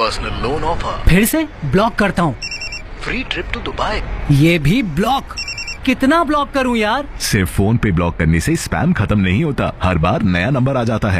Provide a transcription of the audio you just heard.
Personal loan offer. फिर से block करता हूँ। Free trip to Dubai. ये भी ब्लॉक। कितना ब्लॉक करूँ यार? सिर्फ फोन पे ब्लॉक करने से स्पैम खत्म नहीं होता, हर बार नया नंबर आ जाता है।